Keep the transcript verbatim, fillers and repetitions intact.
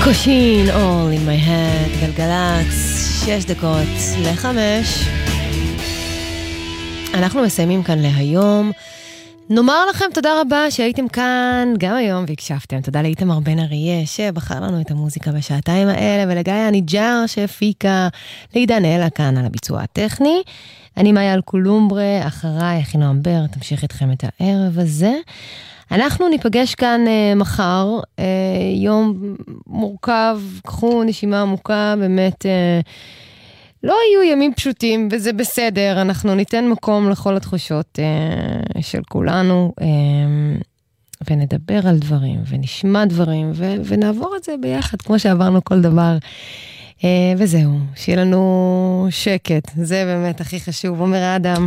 קושין, all in my head, גלגלץ, שש דקות לחמש. אנחנו מסיימים כאן להיום. נאמר לכם תודה רבה שהייתם כאן גם היום והקשבתם. תודה לאיתמר בן אריה שבחר לנו את המוזיקה בשעתיים האלה, ולגיא הניג'ר שהפיקה, לעידן אלה כאן על הביצוע הטכני. אני מאיה אלקולומברה, אחריי אחינועם בר, תמשיך איתכם את הערב הזה. אנחנו ניפגש כאן uh, מחר, uh, יום מורכב, קחו נשימה עמוקה, באמת uh, לא יהיו ימים פשוטים, וזה בסדר, אנחנו ניתן מקום לכל התחושות uh, של כולנו, uh, ונדבר על דברים, ונשמע דברים, ו- ונעבור את זה ביחד, כמו שעברנו כל דבר, uh, וזהו, שיהיה לנו שקט, זה באמת הכי חשוב, אומר האדם.